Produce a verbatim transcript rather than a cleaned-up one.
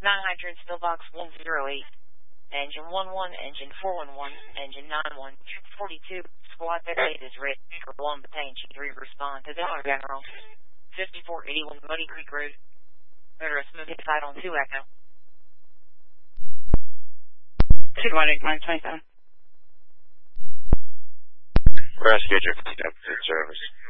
nine hydrants, mailbox one zero eight. Engine one one, engine four one one, engine nine one, forty-two. Squad bed eight is ready for one Battalion G three. Respond to Dollar General. fifty-four eighty-one Muddy Creek Road. Better smooth side on two Echo. two one eight nine twenty-seven. Rescue, good service.